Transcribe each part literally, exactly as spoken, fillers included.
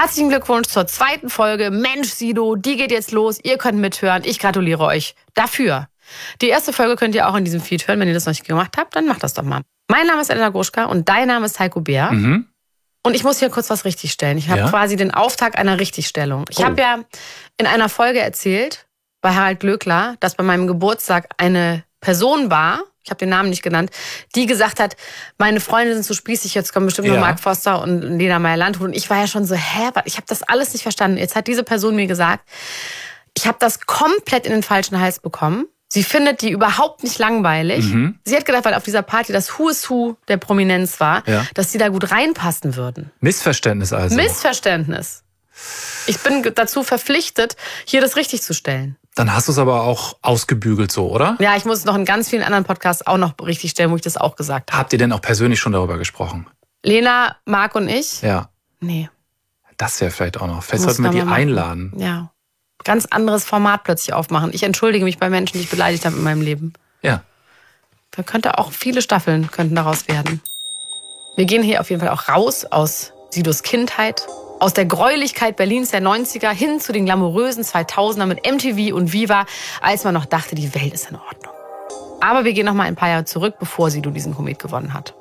Herzlichen Glückwunsch zur zweiten Folge. Mensch, Sido, die geht jetzt los. Ihr könnt mithören. Ich gratuliere euch dafür. Die erste Folge könnt ihr auch in diesem Feed hören. Wenn ihr das noch nicht gemacht habt, dann macht das doch mal. Mein Name ist Elena Gruschka und dein Name ist Heiko Bär. Mhm. Und ich muss hier kurz was richtigstellen. Ich habe Ja? quasi den Auftakt einer Richtigstellung. Ich Oh. habe ja in einer Folge erzählt, bei Harald Glöckler, dass bei meinem Geburtstag eine Person war, ich habe den Namen nicht genannt, die gesagt hat, meine Freunde sind so spießig, jetzt kommen bestimmt Ja. nur Mark Foster und Lena Meyer-Landrut. Und ich war ja schon so, hä, ich habe das alles nicht verstanden. Jetzt hat diese Person mir gesagt, ich habe das komplett in den falschen Hals bekommen. Sie findet die überhaupt nicht langweilig. Mhm. Sie hat gedacht, weil auf dieser Party das Who is Who der Prominenz war, Ja. dass sie da gut reinpassen würden. Missverständnis also. Missverständnis. Ich bin dazu verpflichtet, hier das richtig zu stellen. Dann hast du es aber auch ausgebügelt so, oder? Ja, ich muss es noch in ganz vielen anderen Podcasts auch noch richtig stellen, wo ich das auch gesagt habe. Habt ihr denn auch persönlich schon darüber gesprochen? Lena, Marc und ich? Ja. Nee. Das wäre vielleicht auch noch. Vielleicht Muss sollten wir man die mal machen. einladen. Ja. Ganz anderes Format plötzlich aufmachen. Ich entschuldige mich bei Menschen, die ich beleidigt habe in meinem Leben. Ja. Da könnte auch viele Staffeln könnten daraus werden. Wir gehen hier auf jeden Fall auch raus aus Sidos Kindheit, aus der Gräulichkeit Berlins der neunziger hin zu den glamourösen zweitausender mit M T V und Viva, als man noch dachte, die Welt ist in Ordnung. Aber wir gehen noch mal ein paar Jahre zurück, bevor Sido diesen Komet gewonnen hat.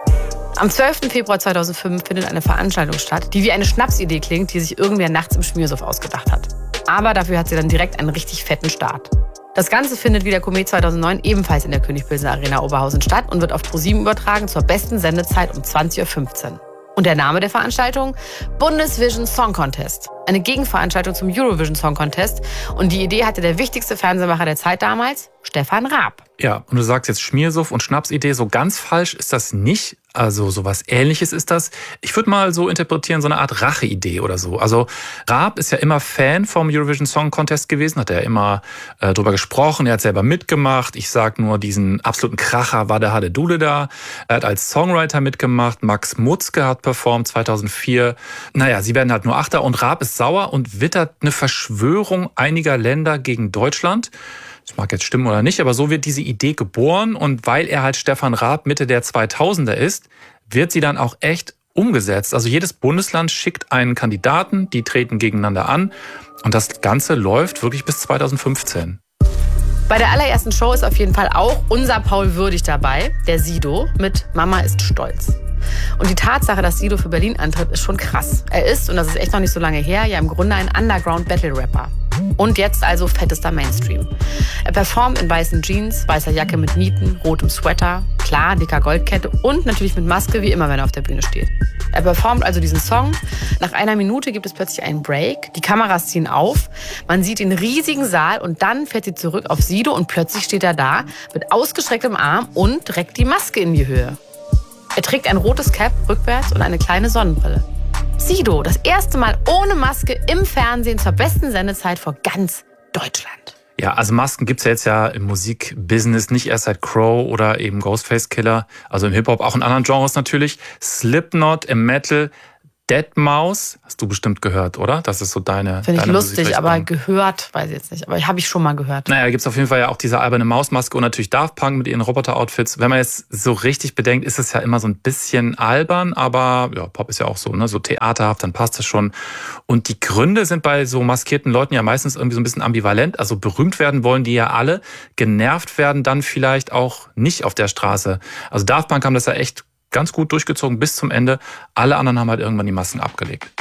Am zwölften Februar zweitausendfünf findet eine Veranstaltung statt, die wie eine Schnapsidee klingt, die sich irgendwer nachts im Schmiersuff ausgedacht hat. Aber dafür hat sie dann direkt einen richtig fetten Start. Das Ganze findet wie der Komet zweitausendneun ebenfalls in der König-Pilsener Arena Oberhausen statt und wird auf ProSieben übertragen zur besten Sendezeit um zwanzig Uhr fünfzehn. Und der Name der Veranstaltung? Bundesvision Song Contest. Eine Gegenveranstaltung zum Eurovision Song Contest. Und die Idee hatte der wichtigste Fernsehmacher der Zeit damals, Stefan Raab. Ja, und du sagst jetzt Schmiersuff und Schnapsidee. So ganz falsch ist das nicht. Also sowas Ähnliches ist das. Ich würde mal so interpretieren, so eine Art Racheidee oder so. Also Raab ist ja immer Fan vom Eurovision Song Contest gewesen, hat er ja immer äh, drüber gesprochen, er hat selber mitgemacht. Ich sag nur, diesen absoluten Kracher war der Hadedule da. Er hat als Songwriter mitgemacht, Max Mutzke hat performt zweitausendvier. Naja, sie werden halt nur Achter und Raab ist sauer und wittert eine Verschwörung einiger Länder gegen Deutschland. Das mag jetzt stimmen oder nicht, aber so wird diese Idee geboren und weil er halt Stefan Raab Mitte der zweitausender ist, wird sie dann auch echt umgesetzt. Also jedes Bundesland schickt einen Kandidaten, die treten gegeneinander an und das Ganze läuft wirklich bis zweitausendfünfzehn. Bei der allerersten Show ist auf jeden Fall auch unser Paul Würdig dabei, der Sido, mit Mama ist stolz. Und die Tatsache, dass Sido für Berlin antritt, ist schon krass. Er ist, und das ist echt noch nicht so lange her, ja im Grunde ein Underground-Battle-Rapper. Und jetzt also fettester Mainstream. Er performt in weißen Jeans, weißer Jacke mit Nieten, rotem Sweater, klar, dicker Goldkette und natürlich mit Maske, wie immer, wenn er auf der Bühne steht. Er performt also diesen Song. Nach einer Minute gibt es plötzlich einen Break. Die Kameras ziehen auf. Man sieht den riesigen Saal und dann fährt sie zurück auf Sido und plötzlich steht er da mit ausgestrecktem Arm und reckt die Maske in die Höhe. Er trägt ein rotes Cap rückwärts und eine kleine Sonnenbrille. Sido, das erste Mal ohne Maske im Fernsehen zur besten Sendezeit vor ganz Deutschland. Ja, also Masken gibt's ja jetzt ja im Musikbusiness nicht erst seit Crow oder eben Ghostface Killer, also im Hip-Hop, auch in anderen Genres natürlich. Slipknot im Metal, Deadmau5, hast du bestimmt gehört, oder? Das ist so deine Finde ich deine lustig, aber Musikrichtung. gehört, weiß ich jetzt nicht. Aber habe ich schon mal gehört. Naja, da gibt's auf jeden Fall ja auch diese alberne Mausmaske und natürlich Daft Punk mit ihren Roboter-Outfits. Wenn man jetzt so richtig bedenkt, ist es ja immer so ein bisschen albern, aber ja, Pop ist ja auch so, ne, so theaterhaft, dann passt das schon. Und die Gründe sind bei so maskierten Leuten ja meistens irgendwie so ein bisschen ambivalent. Also berühmt werden wollen die ja alle, genervt werden dann vielleicht auch nicht auf der Straße. Also Daft Punk haben das ja echt ganz gut durchgezogen bis zum Ende. Alle anderen haben halt irgendwann die Masken abgelegt.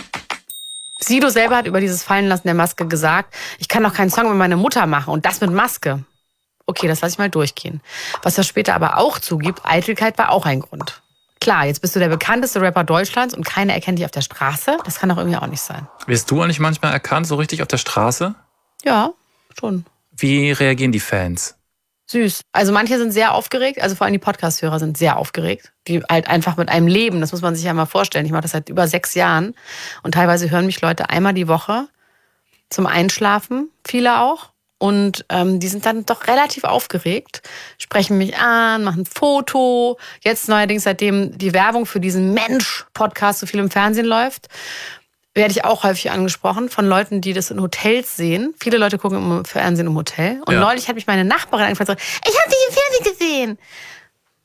Sido selber hat über dieses Fallenlassen der Maske gesagt, ich kann doch keinen Song mit meiner Mutter machen und das mit Maske. Okay, das lasse ich mal durchgehen. Was er später aber auch zugibt, Eitelkeit war auch ein Grund. Klar, jetzt bist du der bekannteste Rapper Deutschlands und keiner erkennt dich auf der Straße. Das kann doch irgendwie auch nicht sein. Wirst du eigentlich manchmal erkannt, so richtig auf der Straße? Ja, schon. Wie reagieren die Fans? Süß. Also manche sind sehr aufgeregt, also vor allem die Podcast-Hörer sind sehr aufgeregt, die halt einfach mit einem leben, das muss man sich ja mal vorstellen. Ich mache das seit über sechs Jahren und teilweise hören mich Leute einmal die Woche zum Einschlafen, viele auch. Und ähm, die sind dann doch relativ aufgeregt, sprechen mich an, machen ein Foto. Jetzt neuerdings, seitdem die Werbung für diesen Mensch-Podcast so viel im Fernsehen läuft, werde ich auch häufig angesprochen von Leuten, die das in Hotels sehen. Viele Leute gucken im Fernsehen im Hotel. Und ja. neulich hat mich meine Nachbarin angefragt, ich habe dich im Fernsehen gesehen.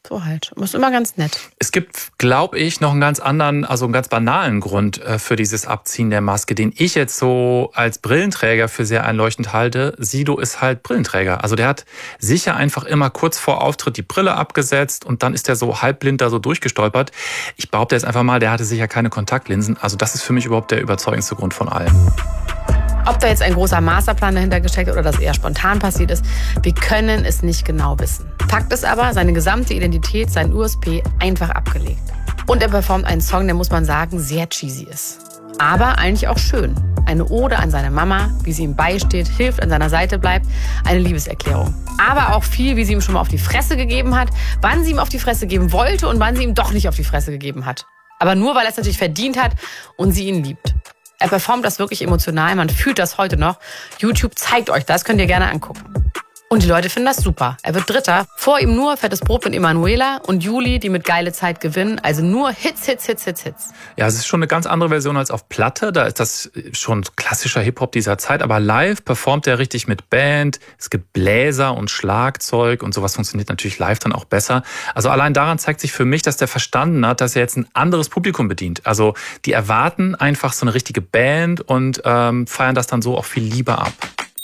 So halt. Das ist immer ganz nett. Es gibt, glaube ich, noch einen ganz anderen, also einen ganz banalen Grund für dieses Abziehen der Maske, den ich jetzt so als Brillenträger für sehr einleuchtend halte. Sido ist halt Brillenträger. Also der hat sicher einfach immer kurz vor Auftritt die Brille abgesetzt und dann ist der so halbblind da so durchgestolpert. Ich behaupte jetzt einfach mal, der hatte sicher keine Kontaktlinsen. Also das ist für mich überhaupt der überzeugendste Grund von allem. Ob da jetzt ein großer Masterplan dahinter gesteckt oder das eher spontan passiert ist, wir können es nicht genau wissen. Fakt ist aber, seine gesamte Identität, sein U S P einfach abgelegt. Und er performt einen Song, der, muss man sagen, sehr cheesy ist. Aber eigentlich auch schön. Eine Ode an seine Mama, wie sie ihm beisteht, hilft, an seiner Seite bleibt. Eine Liebeserklärung. Aber auch viel, wie sie ihm schon mal auf die Fresse gegeben hat, wann sie ihm auf die Fresse geben wollte und wann sie ihm doch nicht auf die Fresse gegeben hat. Aber nur, weil er es natürlich verdient hat und sie ihn liebt. Er performt das wirklich emotional, man fühlt das heute noch. YouTube zeigt euch das, könnt ihr gerne angucken. Und die Leute finden das super. Er wird Dritter. Vor ihm nur Fettes Brot mit Emanuela und Juli, die mit Geile Zeit gewinnen. Also nur Hits, Hits, Hits, Hits, Hits. Ja, es ist schon eine ganz andere Version als auf Platte. Da ist das schon klassischer Hip-Hop dieser Zeit. Aber live performt er richtig mit Band. Es gibt Bläser und Schlagzeug und sowas funktioniert natürlich live dann auch besser. Also allein daran zeigt sich für mich, dass der verstanden hat, dass er jetzt ein anderes Publikum bedient. Also die erwarten einfach so eine richtige Band und ähm, feiern das dann so auch viel lieber ab.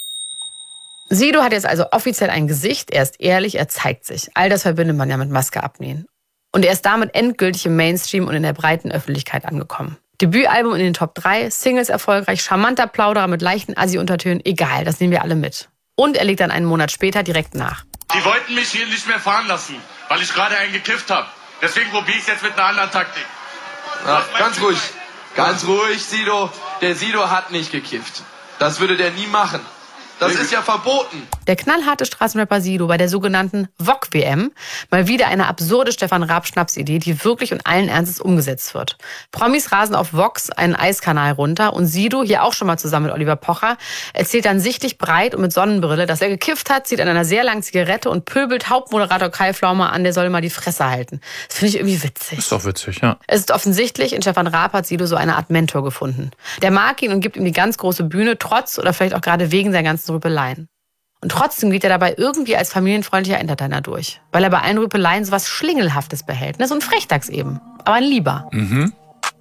Sido hat jetzt also offiziell ein Gesicht, er ist ehrlich, er zeigt sich. All das verbindet man ja mit Maske abnehmen. Und er ist damit endgültig im Mainstream und in der breiten Öffentlichkeit angekommen. Debütalbum in den Top drei, Singles erfolgreich, charmanter Plauderer mit leichten Assi-Untertönen, egal, das nehmen wir alle mit. Und er legt dann einen Monat später direkt nach. Die wollten mich hier nicht mehr fahren lassen, weil ich gerade einen gekifft habe. Deswegen probiere ich es jetzt mit einer anderen Taktik. Na, ganz ruhig, ganz ruhig, Sido. Der Sido hat nicht gekifft. Das würde der nie machen. Das ist ja verboten. Der knallharte Straßenrapper Sido bei der sogenannten V O G-W M. Mal wieder eine absurde Stefan Raab-Schnapsidee, die wirklich und allen Ernstes umgesetzt wird. Promis rasen auf Vox einen Eiskanal runter und Sido, hier auch schon mal zusammen mit Oliver Pocher, erzählt dann sichtlich breit und mit Sonnenbrille, dass er gekifft hat, zieht an einer sehr langen Zigarette und pöbelt Hauptmoderator Kai Pflaume an, der soll mal die Fresse halten. Das finde ich irgendwie witzig. Ist doch witzig, ja. Es ist offensichtlich, in Stefan Raab hat Sido so eine Art Mentor gefunden. Der mag ihn und gibt ihm die ganz große Bühne, trotz oder vielleicht auch gerade wegen seiner ganzen Rüpeleien. Und trotzdem geht er dabei irgendwie als familienfreundlicher Entertainer durch. Weil er bei allen Rüpeleien so was Schlingelhaftes behält. Ne? So ein Frechdachs eben. Aber ein Lieber. Mhm.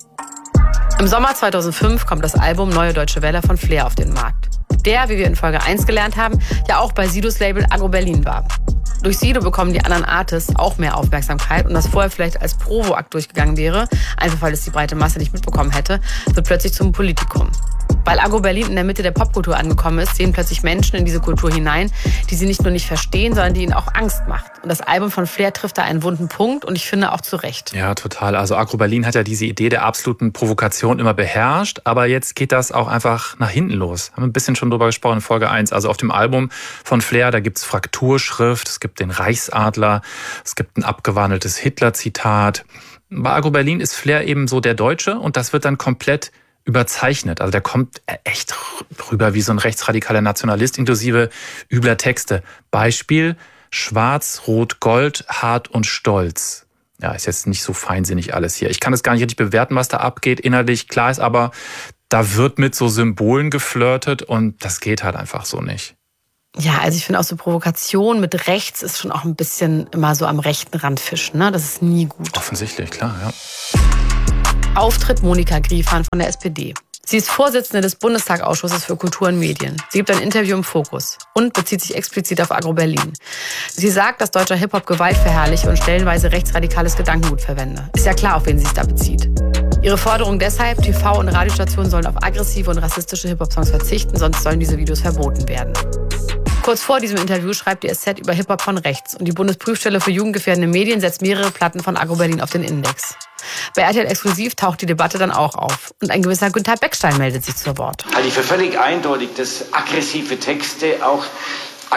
Im Sommer zweitausendfünf kommt das Album Neue Deutsche Welle von Flair auf den Markt. Der, wie wir in Folge eins gelernt haben, ja auch bei Sidos Label Agro Berlin war. Durch Sido bekommen die anderen Artists auch mehr Aufmerksamkeit und das vorher vielleicht als Provo-Akt durchgegangen wäre, einfach weil es die breite Masse nicht mitbekommen hätte, wird plötzlich zum Politikum. Weil Agro Berlin in der Mitte der Popkultur angekommen ist, sehen plötzlich Menschen in diese Kultur hinein, die sie nicht nur nicht verstehen, sondern die ihnen auch Angst macht. Und das Album von Flair trifft da einen wunden Punkt und ich finde auch zu Recht. Ja, total. Also Agro Berlin hat ja diese Idee der absoluten Provokation immer beherrscht, aber jetzt geht das auch einfach nach hinten los. Haben wir ein bisschen schon drüber gesprochen in Folge eins. Also auf dem Album von Flair, da gibt's Frakturschrift, es gibt den Reichsadler, es gibt ein abgewandeltes Hitler-Zitat. Bei Agro Berlin ist Flair eben so der Deutsche und das wird dann komplett überzeichnet. Also der kommt echt rüber wie so ein rechtsradikaler Nationalist, inklusive übler Texte. Beispiel: Schwarz, Rot, Gold, hart und stolz. Ja, ist jetzt nicht so feinsinnig alles hier. Ich kann das gar nicht richtig bewerten, was da abgeht. Inhaltlich klar ist aber, da wird mit so Symbolen geflirtet und das geht halt einfach so nicht. Ja, also ich finde auch so Provokation mit rechts ist schon auch ein bisschen immer so am rechten Rand fischen, ne? Das ist nie gut. Offensichtlich, klar, ja. Auftritt Monika Griefahn von der S P D. Sie ist Vorsitzende des Bundestagsausschusses für Kultur und Medien. Sie gibt ein Interview im Fokus und bezieht sich explizit auf Agro Berlin. Sie sagt, dass deutscher Hip-Hop Gewalt verherrliche und stellenweise rechtsradikales Gedankengut verwende. Ist ja klar, auf wen sie es da bezieht. Ihre Forderung deshalb, T V- und Radiostationen sollen auf aggressive und rassistische Hip-Hop-Songs verzichten, sonst sollen diese Videos verboten werden. Kurz vor diesem Interview schreibt die S Z über Hip-Hop von rechts und die Bundesprüfstelle für jugendgefährdende Medien setzt mehrere Platten von Agro Berlin auf den Index. Bei R T L Exklusiv taucht die Debatte dann auch auf und ein gewisser Günther Beckstein meldet sich zu Wort. Halte ich für völlig eindeutig, dass aggressive Texte auch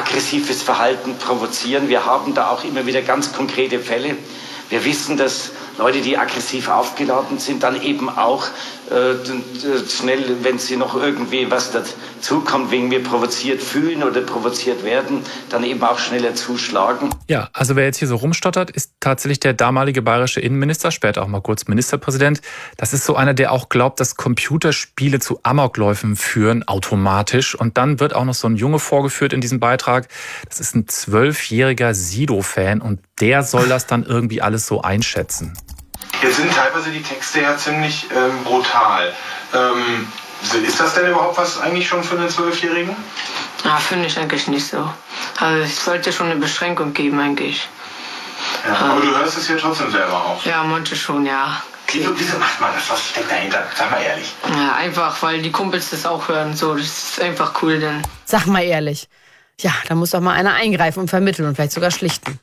aggressives Verhalten provozieren. Wir haben da auch immer wieder ganz konkrete Fälle. Wir wissen, dass Leute, die aggressiv aufgeladen sind, dann eben auch äh, schnell, wenn sie noch irgendwie was dazukommt, wegen mir provoziert fühlen oder provoziert werden, dann eben auch schneller zuschlagen. Ja, also wer jetzt hier so rumstottert, ist tatsächlich der damalige bayerische Innenminister, später auch mal kurz Ministerpräsident. Das ist so einer, der auch glaubt, dass Computerspiele zu Amokläufen führen, automatisch. Und dann wird auch noch so ein Junge vorgeführt in diesem Beitrag. Das ist ein zwölfjähriger Sido-Fan und der soll das dann irgendwie alles so einschätzen. Jetzt sind teilweise die Texte ja ziemlich ähm, brutal. Ähm, ist das denn überhaupt was eigentlich schon für einen Zwölfjährigen? Ja, finde ich eigentlich nicht so. Also es sollte schon eine Beschränkung geben eigentlich. Ja, aber du hörst es ja trotzdem selber auch. Ja, manche schon, ja. Wieso, wieso macht man das? Was steckt dahinter? Sag mal ehrlich. Ja, einfach, weil die Kumpels das auch hören. So, das ist einfach cool dann. Sag mal ehrlich. Ja, da muss doch mal einer eingreifen und vermitteln und vielleicht sogar schlichten.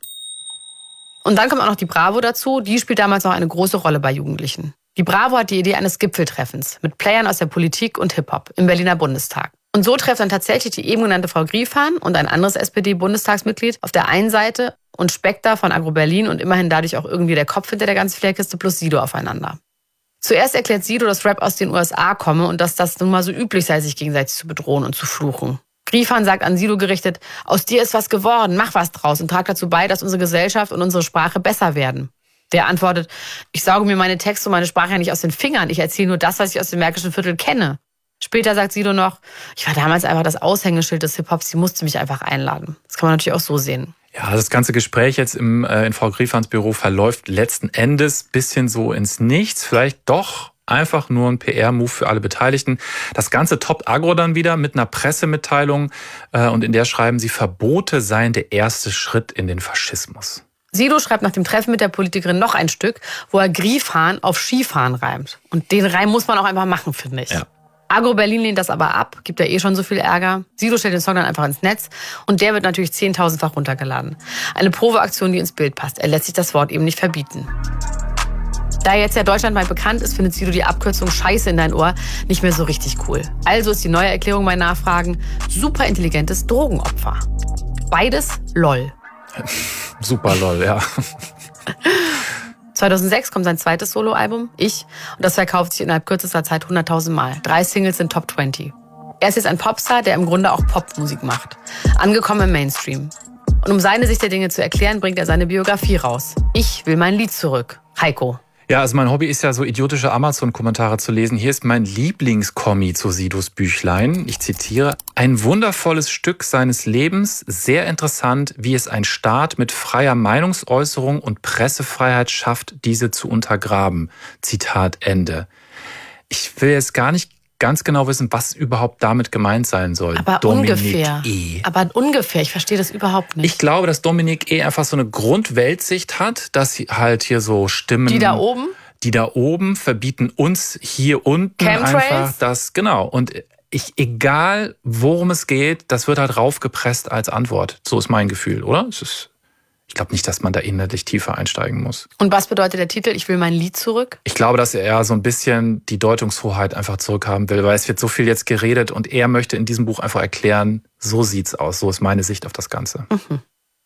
Und dann kommt auch noch die Bravo dazu. Die spielt damals noch eine große Rolle bei Jugendlichen. Die Bravo hat die Idee eines Gipfeltreffens mit Playern aus der Politik und Hip-Hop im Berliner Bundestag. Und so treffen dann tatsächlich die eben genannte Frau Griefahn und ein anderes S P D-Bundestagsmitglied auf der einen Seite und Spekter von Agro Berlin und immerhin dadurch auch irgendwie der Kopf hinter der ganzen Flairkiste plus Sido aufeinander. Zuerst erklärt Sido, dass Rap aus den U S A komme und dass das nun mal so üblich sei, sich gegenseitig zu bedrohen und zu fluchen. Griefahn sagt an Sido gerichtet, aus dir ist was geworden, mach was draus und trag dazu bei, dass unsere Gesellschaft und unsere Sprache besser werden. Der antwortet, ich sauge mir meine Texte und meine Sprache ja nicht aus den Fingern, ich erzähle nur das, was ich aus dem Märkischen Viertel kenne. Später sagt Sido noch, ich war damals einfach das Aushängeschild des Hip-Hops, sie musste mich einfach einladen. Das kann man natürlich auch so sehen. Ja, das ganze Gespräch jetzt im, äh, in Frau Griefahns Büro verläuft letzten Endes bisschen so ins Nichts, vielleicht doch einfach nur ein P R-Move für alle Beteiligten. Das Ganze toppt Agro dann wieder mit einer Pressemitteilung äh, und in der schreiben sie, Verbote seien der erste Schritt in den Faschismus. Sido schreibt nach dem Treffen mit der Politikerin noch ein Stück, wo er Griefahn auf Skifahren reimt. Und den Reim muss man auch einfach machen, finde ich. Ja. Agro Berlin lehnt das aber ab, gibt ja eh schon so viel Ärger. Sido stellt den Song dann einfach ins Netz und der wird natürlich zehntausendfach runtergeladen. Eine Provoaktion, die ins Bild passt. Er lässt sich das Wort eben nicht verbieten. Da er jetzt ja deutschlandweit bekannt ist, findet Sido die Abkürzung Scheiße in dein Ohr nicht mehr so richtig cool. Also ist die neue Erklärung bei Nachfragen superintelligentes Drogenopfer. Beides LOL. Super LOL, ja. zweitausendsechs kommt sein zweites Soloalbum, Ich, und das verkauft sich innerhalb kürzester Zeit hunderttausend Mal. Drei Singles sind Top zwanzig. Er ist jetzt ein Popstar, der im Grunde auch Popmusik macht. Angekommen im Mainstream. Und um seine Sicht der Dinge zu erklären, bringt er seine Biografie raus. Ich will mein Lied zurück. Heiko. Ja, also mein Hobby ist ja so idiotische Amazon-Kommentare zu lesen. Hier ist mein Lieblingskommi zu Sidos Büchlein. Ich zitiere, ein wundervolles Stück seines Lebens, sehr interessant, wie es ein Staat mit freier Meinungsäußerung und Pressefreiheit schafft, diese zu untergraben. Zitat Ende. Ich will jetzt gar nicht ganz genau wissen, was überhaupt damit gemeint sein soll. Aber Dominik ungefähr. E. Aber ungefähr, ich verstehe das überhaupt nicht. Ich glaube, dass Dominik E. einfach so eine Grundweltsicht hat, dass sie halt hier so Stimmen... Die da oben? Die da oben verbieten uns hier unten Chemtrails? einfach das, genau. Und ich, egal worum es geht, das wird halt raufgepresst als Antwort. So ist mein Gefühl, oder? Es ist... Ich glaube nicht, dass man da inhaltlich tiefer einsteigen muss. Und was bedeutet der Titel, ich will mein Lied zurück? Ich glaube, dass er so ein bisschen die Deutungshoheit einfach zurückhaben will, weil es wird so viel jetzt geredet und er möchte in diesem Buch einfach erklären, so sieht's aus, so ist meine Sicht auf das Ganze. Mhm.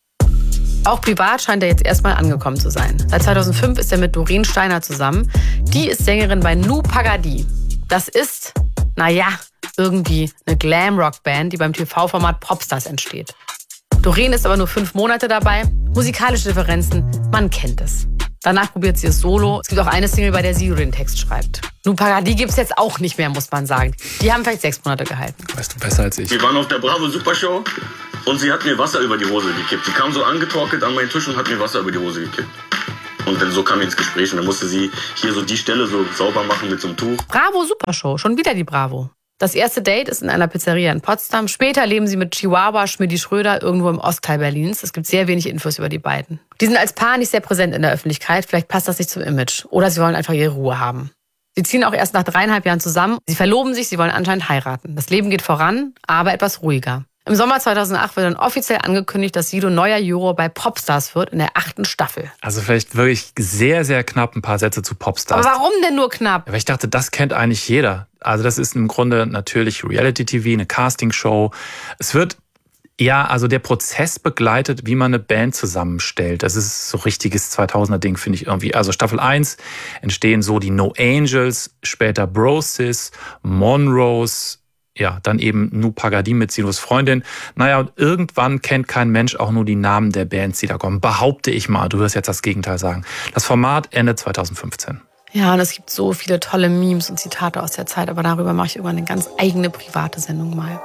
Auch privat scheint er jetzt erstmal angekommen zu sein. Seit zweitausendfünf ist er mit Doreen Steiner zusammen. Die ist Sängerin bei Nu Pagadi. Das ist, naja, irgendwie eine Glam-Rock-Band, die beim T V-Format Popstars entsteht. Doreen ist aber nur fünf Monate dabei. Musikalische Differenzen, man kennt es. Danach probiert sie es solo. Es gibt auch eine Single, bei der Sido den Text schreibt. Nu Pagadi gibt's jetzt auch nicht mehr, muss man sagen. Die haben vielleicht sechs Monate gehalten. Weißt du besser als ich. Wir waren auf der Bravo Supershow und sie hat mir Wasser über die Hose gekippt. Sie kam so angetorkelt an meinen Tisch und hat mir Wasser über die Hose gekippt. Und dann so kam wir ins Gespräch und dann musste sie hier so die Stelle so sauber machen mit so einem Tuch. Bravo Supershow, schon wieder die Bravo. Das erste Date ist in einer Pizzeria in Potsdam. Später leben sie mit Chihuahua Schmidti Schröder irgendwo im Ostteil Berlins. Es gibt sehr wenig Infos über die beiden. Die sind als Paar nicht sehr präsent in der Öffentlichkeit. Vielleicht passt das nicht zum Image. Oder sie wollen einfach ihre Ruhe haben. Sie ziehen auch erst nach dreieinhalb Jahren zusammen. Sie verloben sich, sie wollen anscheinend heiraten. Das Leben geht voran, aber etwas ruhiger. Im Sommer zweitausendacht wird dann offiziell angekündigt, dass Sido neuer Juror bei Popstars wird in der achten Staffel. Also vielleicht wirklich sehr, sehr knapp ein paar Sätze zu Popstars. Aber warum denn nur knapp? Ja, weil ich dachte, das kennt eigentlich jeder. Also das ist im Grunde natürlich Reality-T V, eine Castingshow. Es wird Ja, also der Prozess begleitet, wie man eine Band zusammenstellt. Das ist so richtiges zweitausender-Ding, finde ich irgendwie. Also Staffel eins entstehen so die No Angels, später Brosis, Monrose, ja, dann eben Nu Pagadim mit Sidos Freundin. Naja, und irgendwann kennt kein Mensch auch nur die Namen der Bands, die da kommen. Behaupte ich mal, du wirst jetzt das Gegenteil sagen. Das Format Ende zweitausendfünfzehn. Ja, und es gibt so viele tolle Memes und Zitate aus der Zeit, aber darüber mache ich irgendwann eine ganz eigene private Sendung mal.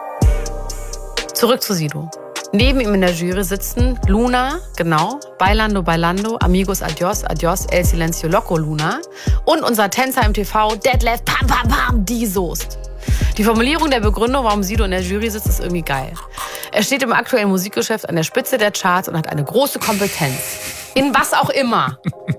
Zurück zu Sido. Neben ihm in der Jury sitzen Luna, genau, Bailando Bailando, Amigos Adios, Adios, El Silencio Loco Luna und unser Tänzer im T V, Detlef Pam Pam Pam, die Soest. Die Formulierung der Begründung, warum Sido in der Jury sitzt, ist irgendwie geil. Er steht im aktuellen Musikgeschäft an der Spitze der Charts und hat eine große Kompetenz. In was auch immer.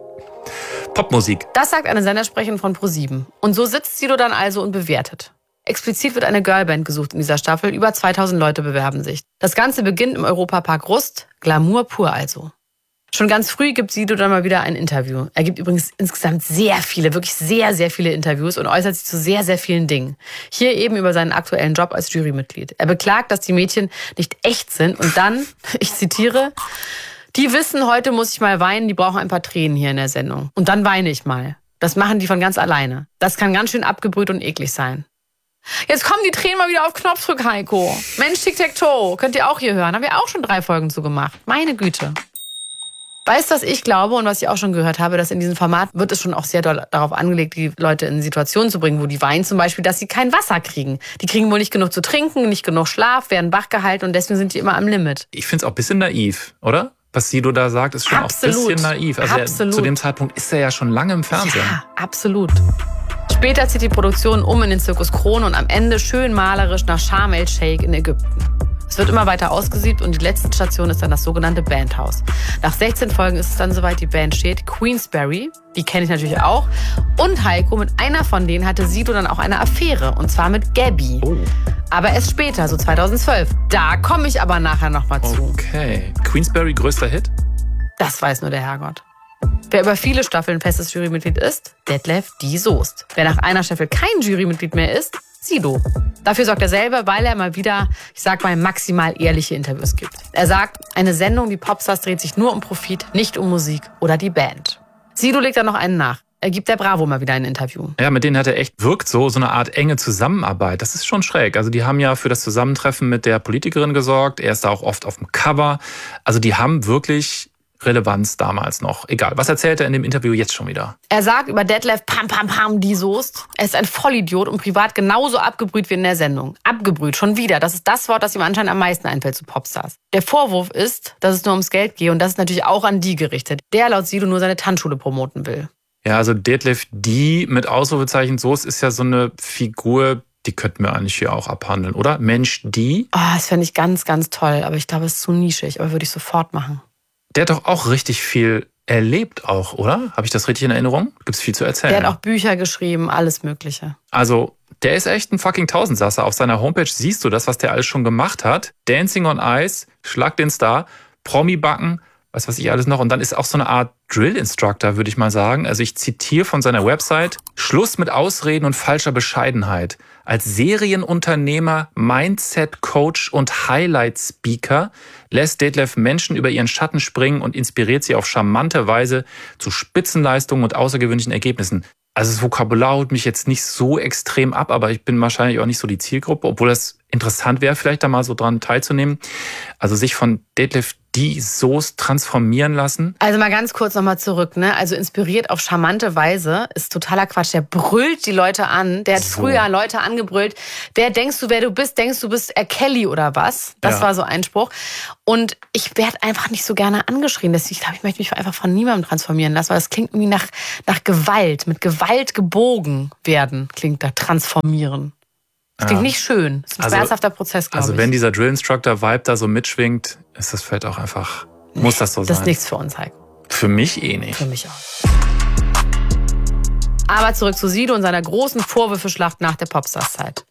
Popmusik. Das sagt eine Sendersprecherin von ProSieben. Und so sitzt Sido dann also und bewertet. Explizit wird eine Girlband gesucht in dieser Staffel. Über zweitausend Leute bewerben sich. Das Ganze beginnt im Europapark Rust. Glamour pur also. Schon ganz früh gibt Sido dann mal wieder ein Interview. Er gibt übrigens insgesamt sehr viele, wirklich sehr, sehr viele Interviews und äußert sich zu sehr, sehr vielen Dingen. Hier eben über seinen aktuellen Job als Jurymitglied. Er beklagt, dass die Mädchen nicht echt sind und dann, ich zitiere, die wissen, heute muss ich mal weinen, die brauchen ein paar Tränen hier in der Sendung. Und dann weine ich mal. Das machen die von ganz alleine. Das kann ganz schön abgebrüht und eklig sein. Jetzt kommen die Tränen mal wieder auf Knopfdruck, Heiko. Mensch, Tic-Tac-Toe. Könnt ihr auch hier hören. Haben wir auch schon drei Folgen zu gemacht. Meine Güte. Weißt du, was ich glaube und was ich auch schon gehört habe, dass in diesem Format wird es schon auch sehr doll darauf angelegt, die Leute in Situationen zu bringen, wo die weinen zum Beispiel, dass sie kein Wasser kriegen. Die kriegen wohl nicht genug zu trinken, nicht genug Schlaf, werden wach gehalten und deswegen sind die immer am Limit. Ich finde es auch ein bisschen naiv, oder? Was Sido da sagt, ist schon Absolut. auch ein bisschen naiv. Also Absolut. Er, zu dem Zeitpunkt ist er ja schon lange im Fernsehen. Ja, absolut. Später zieht die Produktion um in den Zirkus Krone und am Ende schön malerisch nach Sharm el-Sheikh in Ägypten. Es wird immer weiter ausgesiebt und die letzte Station ist dann das sogenannte Bandhaus. Nach sechzehn Folgen ist es dann soweit, die Band steht. Queensberry, die kenne ich natürlich auch. Und Heiko, mit einer von denen hatte Sido dann auch eine Affäre. Und zwar mit Gabby. Oh. Aber erst später, so zweitausendzwölf. Da komme ich aber nachher nochmal zu. Okay. Queensberry, größter Hit? Das weiß nur der Herrgott. Wer über viele Staffeln festes Jurymitglied ist, Detlef die Soest. Wer nach einer Staffel kein Jurymitglied mehr ist, Sido. Dafür sorgt er selber, weil er mal wieder, ich sag mal, maximal ehrliche Interviews gibt. Er sagt, eine Sendung wie Popstars dreht sich nur um Profit, nicht um Musik oder die Band. Sido legt dann noch einen nach. Er gibt der Bravo mal wieder ein Interview. Ja, mit denen hat er echt, wirkt so, so eine Art enge Zusammenarbeit. Das ist schon schräg. Also die haben ja für das Zusammentreffen mit der Politikerin gesorgt. Er ist da auch oft auf dem Cover. Also die haben wirklich Relevanz damals noch. Egal, was erzählt er in dem Interview jetzt schon wieder? Er sagt über Detlef Pam Pam Pam die Soest. Er ist ein Vollidiot und privat genauso abgebrüht wie in der Sendung. Abgebrüht, schon wieder. Das ist das Wort, das ihm anscheinend am meisten einfällt zu Popstars. Der Vorwurf ist, dass es nur ums Geld gehe und das ist natürlich auch an die gerichtet, der laut Sido nur seine Tanzschule promoten will. Ja, also Detlef die mit Ausrufezeichen Soest ist ja so eine Figur, die könnten wir eigentlich hier auch abhandeln, oder? Mensch, die? Oh, das fände ich ganz, ganz toll, aber ich glaube, es ist zu nischig, aber würde ich sofort machen. Der hat doch auch richtig viel erlebt auch, oder? Habe ich das richtig in Erinnerung? Gibt's viel zu erzählen. Der hat auch Bücher geschrieben, alles Mögliche. Also, der ist echt ein fucking Tausendsasser. Auf seiner Homepage siehst du das, was der alles schon gemacht hat. Dancing on Ice, Schlag den Star, Promi-Backen, was weiß ich alles noch. Und dann ist auch so eine Art Drill-Instructor, würde ich mal sagen. Also ich zitiere von seiner Website: Schluss mit Ausreden und falscher Bescheidenheit. Als Serienunternehmer, Mindset-Coach und Highlight-Speaker lässt Detlef Menschen über ihren Schatten springen und inspiriert sie auf charmante Weise zu Spitzenleistungen und außergewöhnlichen Ergebnissen. Also das Vokabular holt mich jetzt nicht so extrem ab, aber ich bin wahrscheinlich auch nicht so die Zielgruppe, obwohl das interessant wäre, vielleicht da mal so dran teilzunehmen. Also sich von Detlef die Soest transformieren lassen. Also mal ganz kurz nochmal zurück, ne? Also inspiriert auf charmante Weise ist totaler Quatsch. Der brüllt die Leute an. Der hat so. früher Leute angebrüllt. Wer denkst du, wer du bist? Denkst du, bist R. Kelly oder was? Das ja. war so ein Spruch. Und ich werde einfach nicht so gerne angeschrien. Deswegen, ich glaube, ich möchte mich einfach von niemandem transformieren lassen, weil das klingt irgendwie nach, nach Gewalt. Mit Gewalt gebogen werden klingt da, transformieren. Das klingt ja. nicht schön. Das ist ein also, schmerzhafter Prozess, glaube also ich. Also wenn dieser Drill-Instructor-Vibe da so mitschwingt, ist das vielleicht auch einfach, nee, muss das so das sein. Das ist nichts für uns, Heiko. Für mich eh nicht. Für mich auch. Aber zurück zu Sido und seiner großen Vorwürfeschlacht nach der Popstars-Zeit.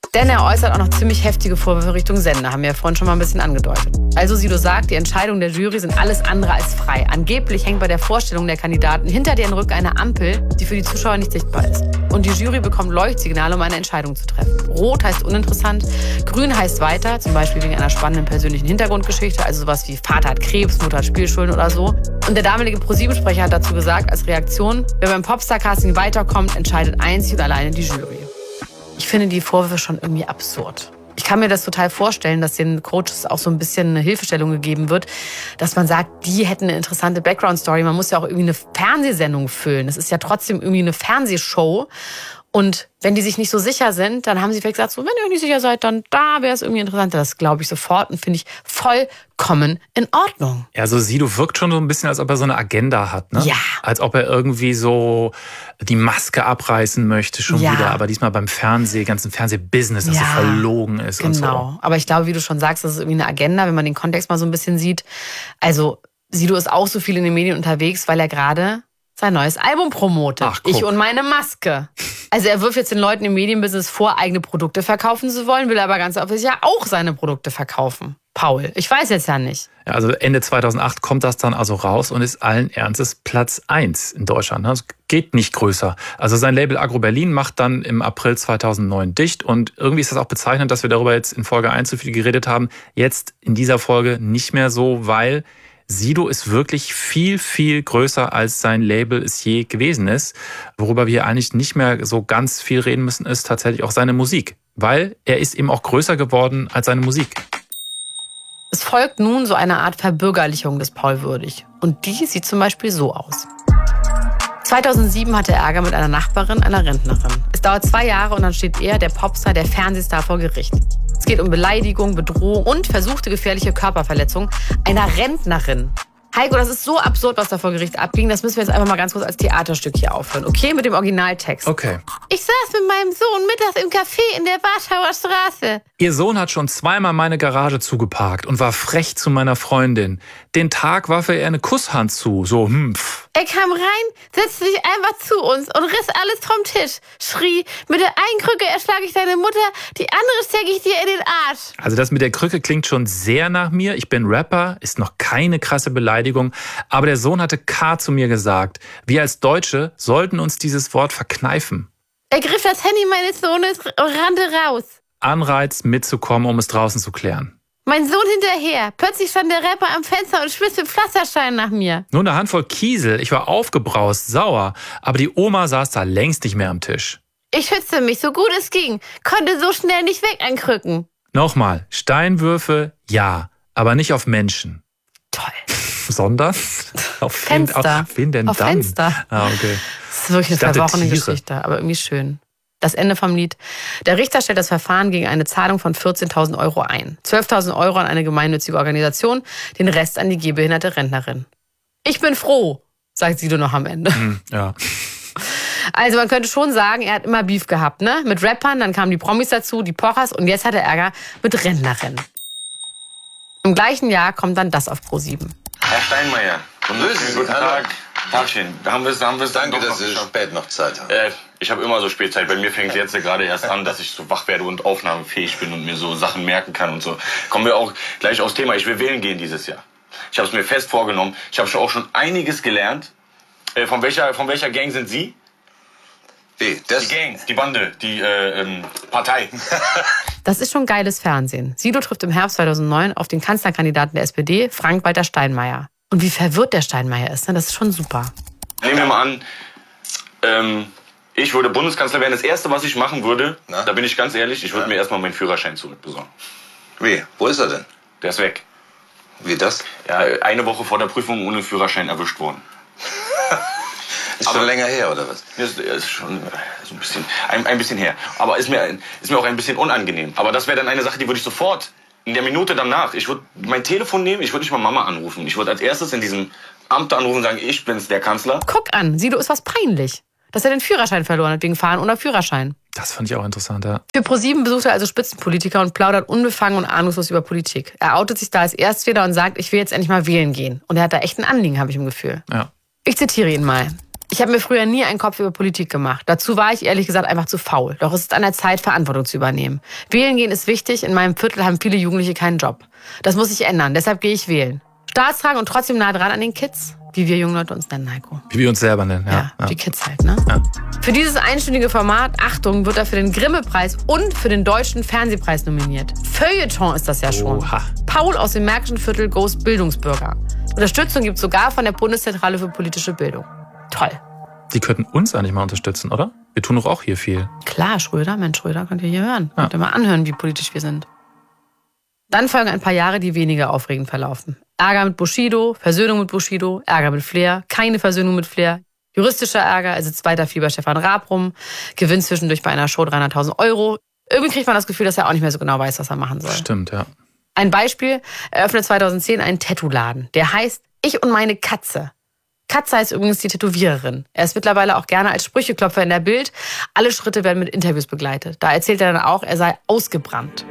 Denn er äußert auch noch ziemlich heftige Vorwürfe Richtung Sender, haben wir ja vorhin schon mal ein bisschen angedeutet. Also Sido sagt, die Entscheidungen der Jury sind alles andere als frei. Angeblich hängt bei der Vorstellung der Kandidaten hinter deren Rücken eine Ampel, die für die Zuschauer nicht sichtbar ist. Und die Jury bekommt Leuchtsignale, um eine Entscheidung zu treffen. Rot heißt uninteressant, grün heißt weiter, zum Beispiel wegen einer spannenden persönlichen Hintergrundgeschichte, also sowas wie Vater hat Krebs, Mutter hat Spielschulden oder so. Und der damalige ProSieben-Sprecher hat dazu gesagt, als Reaktion, wer beim Popstar-Casting weiterkommt, entscheidet einzig und alleine die Jury. Ich finde die Vorwürfe schon irgendwie absurd. Ich kann mir das total vorstellen, dass den Coaches auch so ein bisschen eine Hilfestellung gegeben wird, dass man sagt, die hätten eine interessante Background-Story. Man muss ja auch irgendwie eine Fernsehsendung füllen. Das ist ja trotzdem irgendwie eine Fernsehshow. Und wenn die sich nicht so sicher sind, dann haben sie vielleicht gesagt, so, wenn ihr euch nicht sicher seid, dann da wäre es irgendwie interessanter. Das glaube ich sofort und finde ich vollkommen in Ordnung. Ja, so Sido wirkt schon so ein bisschen, als ob er so eine Agenda hat, ne? Ja. Als ob er irgendwie so die Maske abreißen möchte schon Ja. wieder, aber diesmal beim Fernseh, ganzen Fernsehbusiness, das Ja. so verlogen ist Genau. und so. Aber ich glaube, wie du schon sagst, das ist irgendwie eine Agenda, wenn man den Kontext mal so ein bisschen sieht. Also Sido ist auch so viel in den Medien unterwegs, weil er gerade sein neues Album promotet. Ach, guck. Ich und meine Maske. Also er wirft jetzt den Leuten im Medienbusiness vor, eigene Produkte verkaufen zu wollen, will aber ganz offensichtlich ja auch seine Produkte verkaufen. Paul, ich weiß jetzt ja nicht. Ja, also Ende zweitausendacht kommt das dann also raus und ist allen Ernstes Platz eins in Deutschland. Das geht nicht größer. Also sein Label Agro Berlin macht dann im April zweitausendneun dicht und irgendwie ist das auch bezeichnend, dass wir darüber jetzt in Folge eins so viel geredet haben. Jetzt in dieser Folge nicht mehr so, weil Sido ist wirklich viel, viel größer, als sein Label es je gewesen ist. Worüber wir eigentlich nicht mehr so ganz viel reden müssen, ist tatsächlich auch seine Musik. Weil er ist eben auch größer geworden als seine Musik. Es folgt nun so eine Art Verbürgerlichung des Paul Würdig. Und die sieht zum Beispiel so aus. zweitausendsieben hatte er Ärger mit einer Nachbarin, einer Rentnerin. Es dauert zwei Jahre und dann steht er, der Popstar, der Fernsehstar, vor Gericht. Es geht um Beleidigung, Bedrohung und versuchte gefährliche Körperverletzung einer Rentnerin. Heiko, das ist so absurd, was da vor Gericht abging. Das müssen wir jetzt einfach mal ganz kurz als Theaterstück hier aufhören. Okay, mit dem Originaltext. Okay. Ich saß mit meinem Sohn mittags im Café in der Warschauer Straße. Ihr Sohn hat schon zweimal meine Garage zugeparkt und war frech zu meiner Freundin. Den Tag warf er ihr eine Kusshand zu, so hm. Er kam rein, setzte sich einfach zu uns und riss alles vom Tisch. Schrie, mit der einen Krücke erschlage ich deine Mutter, die andere stecke ich dir in den Arsch. Also das mit der Krücke klingt schon sehr nach mir. Ich bin Rapper, ist noch keine krasse Beleidigung. Aber der Sohn hatte K zu mir gesagt. Wir als Deutsche sollten uns dieses Wort verkneifen. Er griff das Handy meines Sohnes und rannte raus. Anreiz, mitzukommen, um es draußen zu klären. Mein Sohn hinterher. Plötzlich stand der Rapper am Fenster und schmiss mit Pflasterstein nach mir. Nur eine Handvoll Kiesel. Ich war aufgebraust, sauer. Aber die Oma saß da längst nicht mehr am Tisch. Ich schützte mich, so gut es ging. Konnte so schnell nicht weg ankrücken. Nochmal, Steinwürfe, ja, aber nicht auf Menschen. Toll. Sondern auf Fenster. Wen, auf wen denn auf dann? Fenster. Ah, okay. Das ist wirklich eine Ich dachte, verworrene Tiere. Geschichte, aber irgendwie schön. Das Ende vom Lied. Der Richter stellt das Verfahren gegen eine Zahlung von vierzehntausend Euro ein. zwölftausend Euro an eine gemeinnützige Organisation, den Rest an die gehbehinderte Rentnerin. Ich bin froh, sagt Sido noch am Ende. Hm, ja. Also man könnte schon sagen, er hat immer Beef gehabt, ne? Mit Rappern, dann kamen die Promis dazu, die Pochers und jetzt hat er Ärger mit Rentnerinnen. Im gleichen Jahr kommt dann das auf ProSieben. Herr Steinmeier, Grüß, guten hallo. Tag. Tagchen, da haben wir es haben wir's Danke, doch noch dass Sie geschafft. spät noch Zeit haben. Äh, ich habe immer so Spätzeit. Bei mir fängt jetzt gerade erst an, dass ich so wach werde und aufnahmefähig bin und mir so Sachen merken kann und so. Kommen wir auch gleich aufs Thema. Ich will wählen gehen dieses Jahr. Ich habe es mir fest vorgenommen. Ich habe schon auch schon einiges gelernt. Äh, von welcher von welcher Gang sind Sie? Wie, das? Die Gang, die Bande, die äh, ähm, Partei. Das ist schon geiles Fernsehen. Sido trifft im Herbst zweitausendneun auf den Kanzlerkandidaten der S P D, Frank-Walter Steinmeier. Und wie verwirrt der Steinmeier ist, ne? Das ist schon super. Nehmen wir mal an, ähm, ich würde Bundeskanzler werden. Das Erste, was ich machen würde, Na? da bin ich ganz ehrlich, ich würde Ja. mir erstmal meinen Führerschein zurückbesorgen. Wie, wo ist er denn? Der ist weg. Wie das? Ja, eine Woche vor der Prüfung ohne Führerschein erwischt worden. Ist schon länger her, oder was? Das ist schon äh, so ein bisschen, ein, ein bisschen her. Aber ist mir, ist mir auch ein bisschen unangenehm. Aber das wäre dann eine Sache, die würde ich sofort, in der Minute danach, ich würde mein Telefon nehmen, ich würde nicht mal Mama anrufen. Ich würde als erstes in diesem Amt anrufen und sagen, ich bin's, der Kanzler. Guck an, Sido ist was peinlich, dass er den Führerschein verloren hat wegen Fahren ohne Führerschein. Das fand ich auch interessant, ja. Für ProSieben besucht er also Spitzenpolitiker und plaudert unbefangen und ahnungslos über Politik. Er outet sich da als Erstwähler und sagt, ich will jetzt endlich mal wählen gehen. Und er hat da echt ein Anliegen, habe ich im Gefühl. ja. Ich zitiere ihn mal. Ich habe mir früher nie einen Kopf über Politik gemacht. Dazu war ich ehrlich gesagt einfach zu faul. Doch es ist an der Zeit, Verantwortung zu übernehmen. Wählen gehen ist wichtig. In meinem Viertel haben viele Jugendliche keinen Job. Das muss sich ändern. Deshalb gehe ich wählen. Staatstragend und trotzdem nah dran an den Kids. Wie wir jungen Leute uns nennen, Heiko. Wie wir uns selber nennen, ja. Ja, ja. Die Kids halt, ne? Ja. Für dieses einstündige Format, Achtung, wird er für den Grimme-Preis und für den Deutschen Fernsehpreis nominiert. Feuilleton ist das ja schon. Oha. Paul aus dem Märkischen Viertel Ghost Bildungsbürger. Unterstützung gibt es sogar von der Bundeszentrale für politische Bildung. Toll. Die könnten uns eigentlich mal unterstützen, oder? Wir tun doch auch hier viel. Klar, Schröder, Mensch, Schröder, könnt ihr hier hören. Ja. Könnt ihr mal anhören, wie politisch wir sind. Dann folgen ein paar Jahre, die weniger aufregend verlaufen. Ärger mit Bushido, Versöhnung mit Bushido, Ärger mit Flair, keine Versöhnung mit Flair, juristischer Ärger, er sitzt weiter viel bei Stefan Raab rum, gewinnt zwischendurch bei einer Show dreihunderttausend Euro. Irgendwie kriegt man das Gefühl, dass er auch nicht mehr so genau weiß, was er machen soll. Stimmt, ja. Ein Beispiel, er öffnet zweitausendzehn einen Tattoo-Laden, der heißt Ich und meine Katze. Katze heißt übrigens die Tätowiererin. Er ist mittlerweile auch gerne als Sprücheklopfer in der Bild. Alle Schritte werden mit Interviews begleitet. Da erzählt er dann auch, er sei ausgebrannt.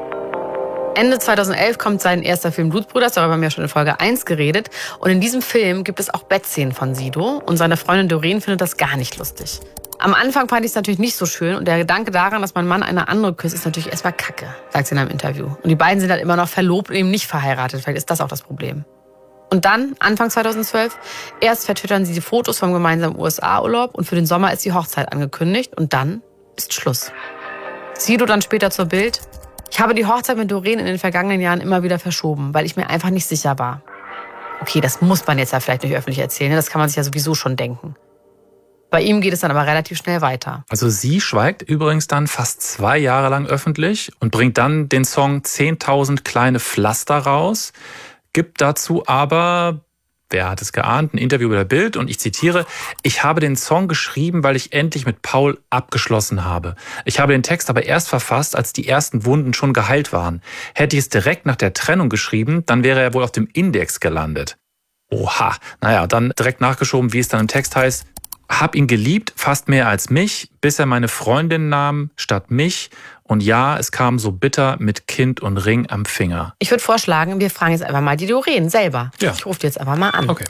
Ende zweitausendelf kommt sein erster Film Blutsbrüder, darüber haben wir ja schon in Folge eins geredet. Und in diesem Film gibt es auch Bettszenen von Sido. Und seine Freundin Doreen findet das gar nicht lustig. Am Anfang fand ich es natürlich nicht so schön. Und der Gedanke daran, dass mein Mann eine andere küsst, ist natürlich erstmal Kacke, sagt sie in einem Interview. Und die beiden sind halt immer noch verlobt und eben nicht verheiratet. Vielleicht ist das auch das Problem. Und dann, Anfang zweitausendzwölf, erst vertwittern sie die Fotos vom gemeinsamen U S A-Urlaub und für den Sommer ist die Hochzeit angekündigt. Und dann ist Schluss. Sido dann später zur Bild. Ich habe die Hochzeit mit Doreen in den vergangenen Jahren immer wieder verschoben, weil ich mir einfach nicht sicher war. Okay, das muss man jetzt ja vielleicht nicht öffentlich erzählen, das kann man sich ja sowieso schon denken. Bei ihm geht es dann aber relativ schnell weiter. Also sie schweigt übrigens dann fast zwei Jahre lang öffentlich und bringt dann den Song zehntausend kleine Pflaster raus, gibt dazu aber, wer hat es geahnt, ein Interview bei der Bild und ich zitiere, ich habe den Song geschrieben, weil ich endlich mit Paul abgeschlossen habe. Ich habe den Text aber erst verfasst, als die ersten Wunden schon geheilt waren. Hätte ich es direkt nach der Trennung geschrieben, dann wäre er wohl auf dem Index gelandet. Oha, naja, dann direkt nachgeschoben, wie es dann im Text heißt. Hab ihn geliebt, fast mehr als mich, bis er meine Freundin nahm statt mich. Und ja, es kam so bitter mit Kind und Ring am Finger. Ich würde vorschlagen, wir fragen jetzt einfach mal die Doreen selber. Ja. Ich rufe die jetzt einfach mal an. Okay.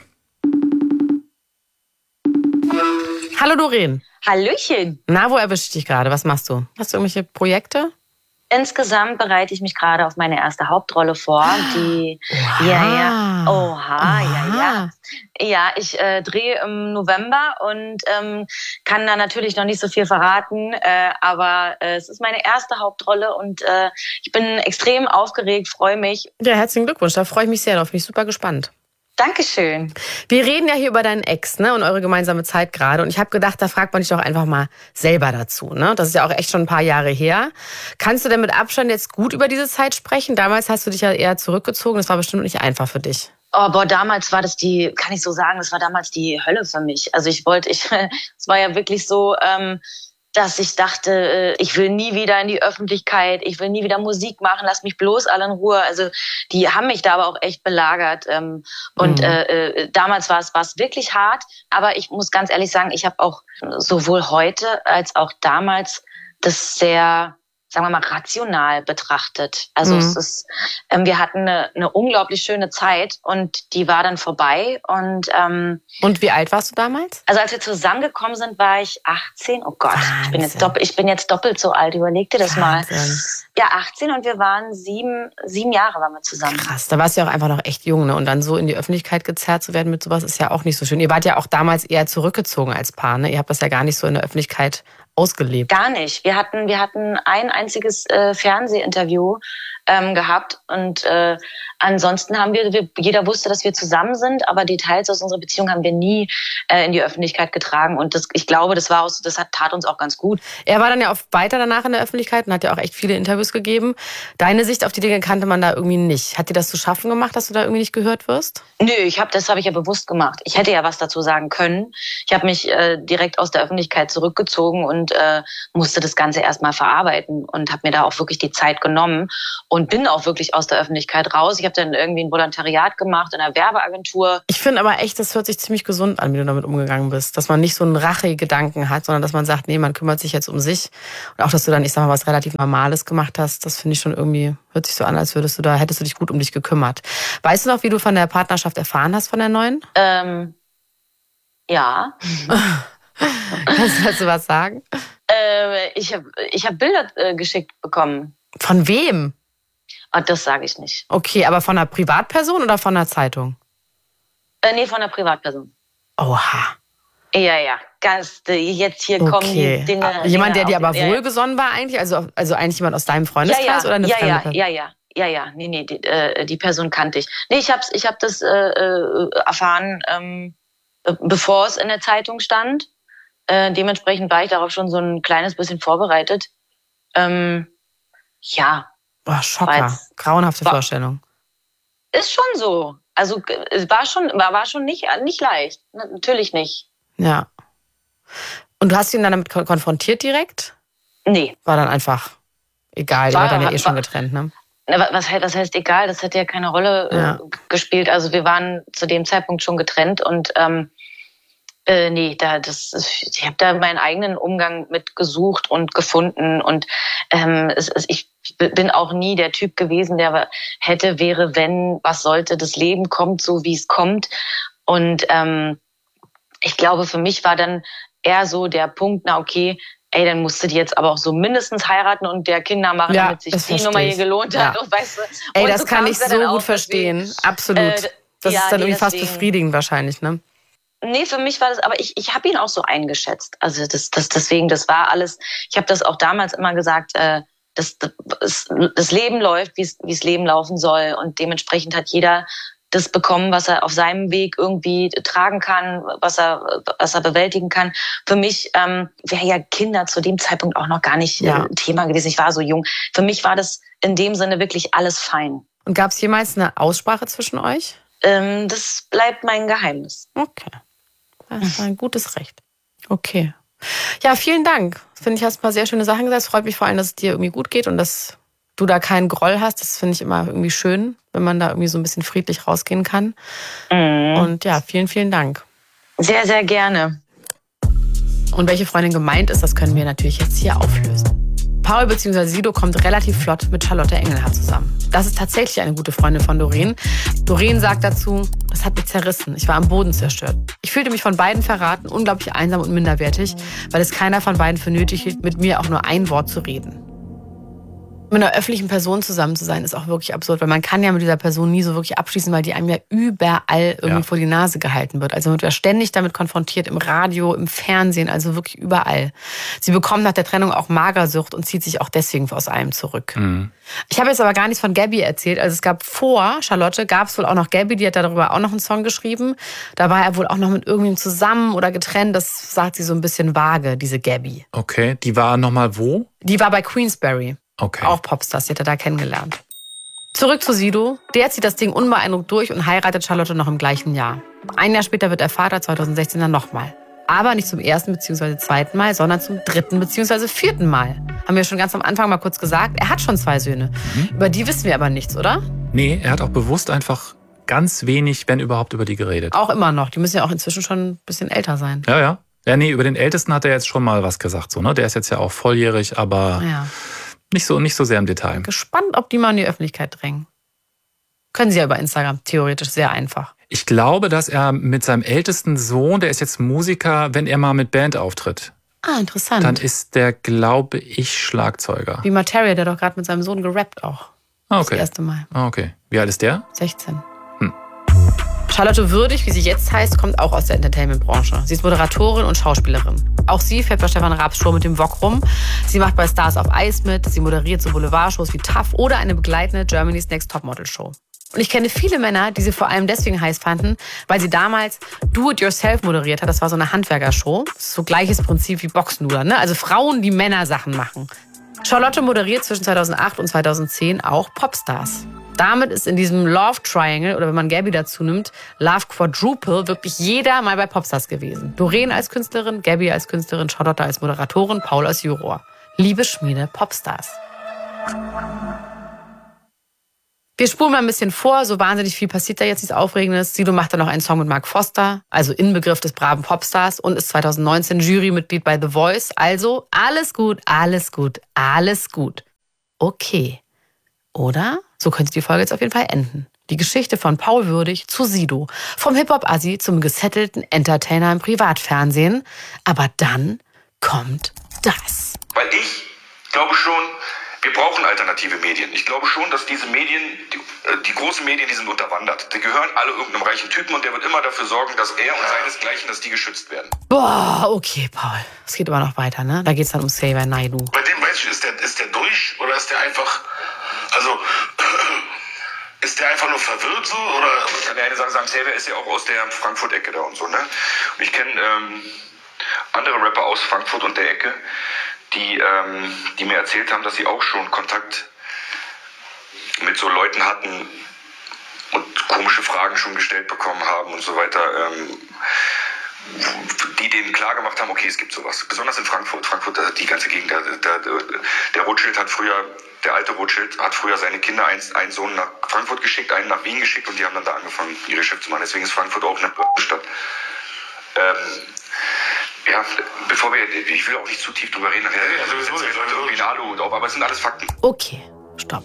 Hallo Doreen. Hallöchen. Na, wo erwische ich dich gerade? Was machst du? Hast du irgendwelche Projekte? Insgesamt bereite ich mich gerade auf meine erste Hauptrolle vor. Die, Oha. ja, ja, oha, Oha. ja, ja. Ja, ich äh, drehe im November und ähm, kann da natürlich noch nicht so viel verraten, äh, aber äh, es ist meine erste Hauptrolle und äh, ich bin extrem aufgeregt, freue mich. Ja, herzlichen Glückwunsch, da freue ich mich sehr drauf, bin ich super gespannt. Dankeschön. Wir reden ja hier über deinen Ex, ne, und eure gemeinsame Zeit gerade. Und ich habe gedacht, da fragt man dich doch einfach mal selber dazu, ne? Das ist ja auch echt schon ein paar Jahre her. Kannst du denn mit Abstand jetzt gut über diese Zeit sprechen? Damals hast du dich ja eher zurückgezogen. Das war bestimmt nicht einfach für dich. Oh, boah, damals war das die, kann ich so sagen, das war damals die Hölle für mich. Also ich wollte, ich, es war ja wirklich so, ähm, dass ich dachte, ich will nie wieder in die Öffentlichkeit, ich will nie wieder Musik machen, lass mich bloß alle in Ruhe. Also die haben mich da aber auch echt belagert. Und mhm. äh, damals war es war es wirklich hart. Aber ich muss ganz ehrlich sagen, ich habe auch sowohl heute als auch damals das sehr, sagen wir mal, rational betrachtet. Also mhm. es ist, ähm, wir hatten eine, eine unglaublich schöne Zeit und die war dann vorbei. Und ähm, und wie alt warst du damals? Also als wir zusammengekommen sind, war ich achtzehn. Oh Gott, Wahnsinn. ich bin jetzt doppelt, ich bin jetzt doppelt so alt. Überleg dir das Wahnsinn. mal. Ja, achtzehn und wir waren sieben, sieben Jahre waren wir zusammen. Krass, da warst du ja auch einfach noch echt jung, ne? Und dann so in die Öffentlichkeit gezerrt zu werden mit sowas ist ja auch nicht so schön. Ihr wart ja auch damals eher zurückgezogen als Paar, ne? Ihr habt das ja gar nicht so in der Öffentlichkeit ausgelebt. Gar nicht. Wir hatten, wir hatten ein einziges äh, Fernsehinterview ähm, gehabt und äh, ansonsten haben wir, wir, jeder wusste, dass wir zusammen sind, aber Details aus unserer Beziehung haben wir nie äh, in die Öffentlichkeit getragen und das, ich glaube, das war auch, das hat, tat uns auch ganz gut. Er war dann ja auch weiter danach in der Öffentlichkeit und hat ja auch echt viele Interviews gegeben. Deine Sicht auf die Dinge kannte man da irgendwie nicht. Hat dir das zu schaffen gemacht, dass du da irgendwie nicht gehört wirst? Nö, ich hab, das habe ich ja bewusst gemacht. Ich hätte ja was dazu sagen können. Ich habe mich äh, direkt aus der Öffentlichkeit zurückgezogen und äh, musste das Ganze erstmal verarbeiten und habe mir da auch wirklich die Zeit genommen und bin auch wirklich aus der Öffentlichkeit raus. Ich habe dann irgendwie ein Volontariat gemacht in einer Werbeagentur. Ich finde aber echt, das hört sich ziemlich gesund an, wie du damit umgegangen bist. Dass man nicht so einen Rachegedanken hat, sondern dass man sagt, nee, man kümmert sich jetzt um sich. Und auch, dass du dann, ich sag mal, was relativ Normales gemacht hast, das finde ich schon irgendwie, hört sich so an, als würdest du da, hättest du dich gut um dich gekümmert. Weißt du noch, wie du von der Partnerschaft erfahren hast, von der neuen? Ähm, Ja. Kannst du dazu was sagen? Äh, ich habe ich hab Bilder äh, geschickt bekommen. Von wem? Ah, das sage ich nicht. Okay, aber von einer Privatperson oder von einer Zeitung? Äh, nee, von einer Privatperson. Oha. Ja, ja. Ganz, jetzt hier Okay. kommen die Dinge. Jemand, der Dinge dir auf- aber ja, ja. wohlgesonnen war eigentlich? Also, also eigentlich jemand aus deinem Freundeskreis ja, ja, oder eine ja, fremde ja, Person? ja, ja, ja, ja, nee, nee, die, äh, die Person kannte ich. Nee, ich hab's, ich hab das äh, äh, erfahren, ähm, bevor es in der Zeitung stand. Äh, dementsprechend war ich darauf schon so ein kleines bisschen vorbereitet. Ähm, ja. Boah, Schocker. Grauenhafte war, Vorstellung. Ist schon so. Also es war schon, war, war schon nicht, nicht leicht. Natürlich nicht. Ja. Und du hast ihn dann damit kon- konfrontiert direkt? Nee. War dann einfach egal, ihr War- wart dann ja eh war- schon getrennt, ne? Na, Was, was heißt egal? Das hat ja keine Rolle äh, Ja. gespielt. Also wir waren zu dem Zeitpunkt schon getrennt und ähm, äh, nee, da das ich habe da meinen eigenen Umgang mit gesucht und gefunden und ähm, es, es, ich bin auch nie der Typ gewesen, der hätte, wäre, wenn, was sollte, das Leben kommt so, wie es kommt. Und ähm, ich glaube, für mich war dann eher so der Punkt, na okay, ey, dann musst du die jetzt aber auch so mindestens heiraten und der Kinder machen, Ja, damit sich das die verstehe Nummer hier ich. gelohnt hat. Ja. Und, weißt du, Ey, und das so kann kam's ich ja so dann gut auch, verstehen. deswegen, Absolut. äh, Das ja, ist dann nee, irgendwie fast deswegen- befriedigend wahrscheinlich, ne? Nee, für mich war das, aber ich, ich habe ihn auch so eingeschätzt. Also das, das, deswegen, das war alles, ich habe das auch damals immer gesagt, äh, das, das, das Leben läuft, wie es wie es Leben laufen soll. Und dementsprechend hat jeder das bekommen, was er auf seinem Weg irgendwie tragen kann, was er, was er bewältigen kann. Für mich ähm, wäre ja Kinder zu dem Zeitpunkt auch noch gar nicht Ja. äh, Thema gewesen. Ich war so jung. Für mich war das in dem Sinne wirklich alles fein. Und gab es jemals eine Aussprache zwischen euch? Ähm, das bleibt mein Geheimnis. Okay. Das war ein gutes Recht. Okay. Ja, vielen Dank. Finde ich, hast ein paar sehr schöne Sachen gesagt. Es freut mich vor allem, dass es dir irgendwie gut geht und dass du da keinen Groll hast. Das finde ich immer irgendwie schön, wenn man da irgendwie so ein bisschen friedlich rausgehen kann. Mhm. Und ja, vielen, vielen Dank. Sehr, sehr gerne. Und welche Freundin gemeint ist, das können wir natürlich jetzt hier auflösen. Paul bzw. Sido kommt relativ flott mit Charlotte Engelhardt zusammen. Das ist tatsächlich eine gute Freundin von Doreen. Doreen sagt dazu, das hat mich zerrissen. Ich war am Boden zerstört. Ich fühlte mich von beiden verraten, unglaublich einsam und minderwertig, weil es keiner von beiden für nötig hielt, mit mir auch nur ein Wort zu reden. Mit einer öffentlichen Person zusammen zu sein, ist auch wirklich absurd, weil man kann ja mit dieser Person nie so wirklich abschließen, weil die einem ja überall irgendwie Ja. vor die Nase gehalten wird. Also man wird ja ständig damit konfrontiert, im Radio, im Fernsehen, also wirklich überall. Sie bekommt nach der Trennung auch Magersucht und zieht sich auch deswegen aus allem zurück. Mhm. Ich habe jetzt aber gar nichts von Gabby erzählt. Also es gab vor Charlotte, gab es wohl auch noch Gabby, die hat darüber auch noch einen Song geschrieben. Da war er wohl auch noch mit irgendjemandem zusammen oder getrennt. Das sagt sie so ein bisschen vage, diese Gabby. Okay, die war nochmal wo? Die war bei Queensberry. Okay. Auch Popstars, die hat er da kennengelernt. Zurück zu Sido. Der zieht das Ding unbeeindruckt durch und heiratet Charlotte noch im gleichen Jahr. Ein Jahr später wird er Vater, zweitausendsechzehn dann nochmal. Aber nicht zum ersten bzw. zweiten Mal, sondern zum dritten bzw. vierten Mal. Haben wir schon ganz am Anfang mal kurz gesagt. Er hat schon zwei Söhne. Mhm. Über die wissen wir aber nichts, oder? Nee, er hat auch bewusst einfach ganz wenig, wenn überhaupt, über die geredet. Auch immer noch. Die müssen ja auch inzwischen schon ein bisschen älter sein. Ja, ja. Ja, nee, über den Ältesten hat er jetzt schon mal was gesagt. So, ne? Der ist jetzt ja auch volljährig, aber Ja. nicht so, nicht so sehr im Detail. Gespannt, ob die mal in die Öffentlichkeit drängen. Können sie ja über Instagram, theoretisch sehr einfach. Ich glaube, dass er mit seinem ältesten Sohn, der ist jetzt Musiker, wenn er mal mit Band auftritt, Ah, interessant. dann ist der, glaube ich, Schlagzeuger. Wie Materia, der doch gerade mit seinem Sohn gerappt auch. Ah, Das okay. erste Mal. Ah, okay. Wie alt ist der? sechzehn. Hm. Charlotte Würdig, wie sie jetzt heißt, kommt auch aus der Entertainment-Branche. Sie ist Moderatorin und Schauspielerin. Auch sie fährt bei Stefan Raabs Show mit dem Wok rum. Sie macht bei Stars auf Eis mit. Sie moderiert so Boulevard-Shows wie Tough oder eine begleitende Germany's Next Topmodel-Show. Und ich kenne viele Männer, die sie vor allem deswegen heiß fanden, weil sie damals Do-It-Yourself moderiert hat. Das war so eine Handwerkershow. Das ist so gleiches Prinzip wie Boxnuder, ne? Also Frauen, die Männersachen machen. Charlotte moderiert zwischen zweitausendacht und zweitausendzehn auch Popstars. Damit ist in diesem Love Triangle, oder wenn man Gabby dazu nimmt, Love Quadruple, wirklich jeder mal bei Popstars gewesen. Doreen als Künstlerin, Gabby als Künstlerin, Charlotte als Moderatorin, Paul als Juror. Liebe Schmiede Popstars. Wir spulen mal ein bisschen vor, so wahnsinnig viel passiert da jetzt, nichts Aufregendes. Sido macht dann noch einen Song mit Mark Foster, also Inbegriff des braven Popstars, und ist zweitausendneunzehn Jurymitglied bei The Voice. Also alles gut, alles gut, alles gut. Okay. Oder? So könnte die Folge jetzt auf jeden Fall enden. Die Geschichte von Paul Würdig zu Sido. Vom Hip-Hop-Assi zum gesettelten Entertainer im Privatfernsehen. Aber dann kommt das. Weil ich glaube schon, wir brauchen alternative Medien. Ich glaube schon, dass diese Medien, die, die großen Medien, die sind unterwandert. Die gehören alle irgendeinem reichen Typen und der wird immer dafür sorgen, dass er und seinesgleichen, dass die geschützt werden. Boah, okay, Paul. Es geht aber noch weiter, ne? Da geht's dann um Xavier Naidoo. Bei dem weiß ich, ist der, ist der durch oder ist der einfach, also, ist der einfach nur verwirrt so? Oder? Ich kann ja eine Sache sagen, Xavier ist ja auch aus der Frankfurt-Ecke da und so, ne? Und ich kenne ähm, andere Rapper aus Frankfurt und der Ecke, die, ähm, die mir erzählt haben, dass sie auch schon Kontakt mit so Leuten hatten und komische Fragen schon gestellt bekommen haben und so weiter, ähm, die denen klar gemacht haben, okay, es gibt sowas. Besonders in Frankfurt. Frankfurt, die ganze Gegend, der, der, der Rothschild hat früher, der alte Rothschild hat früher seine Kinder, einen, einen Sohn nach Frankfurt geschickt, einen nach Wien geschickt und die haben dann da angefangen, ihre Geschäfte zu machen. Deswegen ist Frankfurt auch eine Stadt. Ähm, Ja, bevor wir, ich will auch nicht zu tief drüber reden, nachher ja, sowieso nicht, Leute irgendwie einen Aluhut auf, aber es sind alles Fakten. Okay, stopp.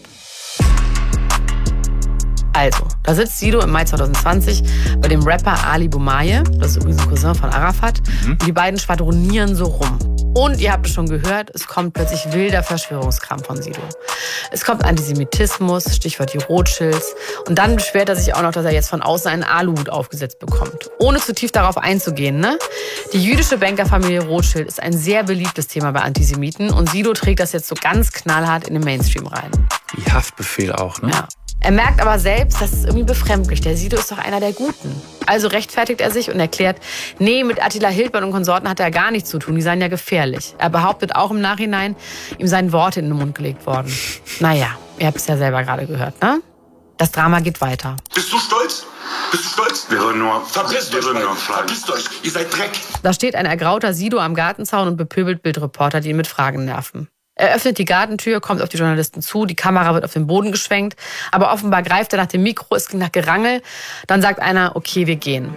Also, da sitzt Sido im Mai zwanzig zwanzig bei dem Rapper Ali Boumaier, das ist übrigens ein Cousin von Arafat, mhm. und die beiden schwadronieren so rum. Und ihr habt es schon gehört, es kommt plötzlich wilder Verschwörungskram von Sido. Es kommt Antisemitismus, Stichwort die Rothschilds. Und dann beschwert er sich auch noch, dass er jetzt von außen einen Aluhut aufgesetzt bekommt. Ohne zu tief darauf einzugehen, ne? Die jüdische Bankerfamilie Rothschild ist ein sehr beliebtes Thema bei Antisemiten. Und Sido trägt das jetzt so ganz knallhart in den Mainstream rein. Wie Haftbefehl auch, ne? Ja. Er merkt aber selbst, das ist irgendwie befremdlich. Der Sido ist doch einer der Guten. Also rechtfertigt er sich und erklärt, nee, mit Attila Hildmann und Konsorten hat er gar nichts zu tun. Die seien ja gefährlich. Er behauptet auch im Nachhinein, ihm seien Worte in den Mund gelegt worden. Naja, ihr habt es ja selber gerade gehört, ne? Das Drama geht weiter. Bist du stolz? Bist du stolz? Wir würden nur, Verpisst wir euch, würden nur Verpisst euch. Ihr seid Dreck. Da steht ein ergrauter Sido am Gartenzaun und bepöbelt Bildreporter, die ihn mit Fragen nerven. Er öffnet die Gartentür, kommt auf die Journalisten zu, die Kamera wird auf den Boden geschwenkt, aber offenbar greift er nach dem Mikro, es klingt nach Gerangel. Dann sagt einer, okay, wir gehen.